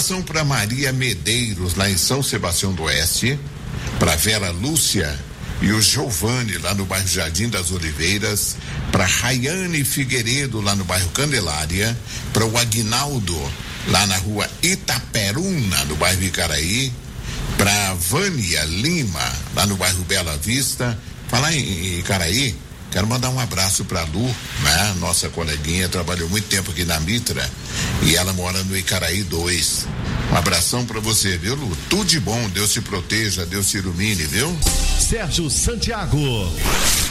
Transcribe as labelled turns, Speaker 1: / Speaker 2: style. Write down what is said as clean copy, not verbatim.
Speaker 1: abração para Maria Medeiros, lá em São Sebastião do Oeste, para Vera Lúcia e o Giovanni, lá no bairro Jardim das Oliveiras, para Rayane Figueiredo, lá no bairro Candelária, para o Aguinaldo, lá na rua Itaperuna, no bairro Icaraí, para Vânia Lima, lá no bairro Bela Vista. Falar em Icaraí, quero mandar um abraço para Lu, né? Nossa coleguinha, trabalhou muito tempo aqui na Mitra e ela mora no Icaraí 2. Um abração para você, viu, Lu? Tudo de bom, Deus te proteja, Deus te ilumine, viu?
Speaker 2: Sérgio Santiago.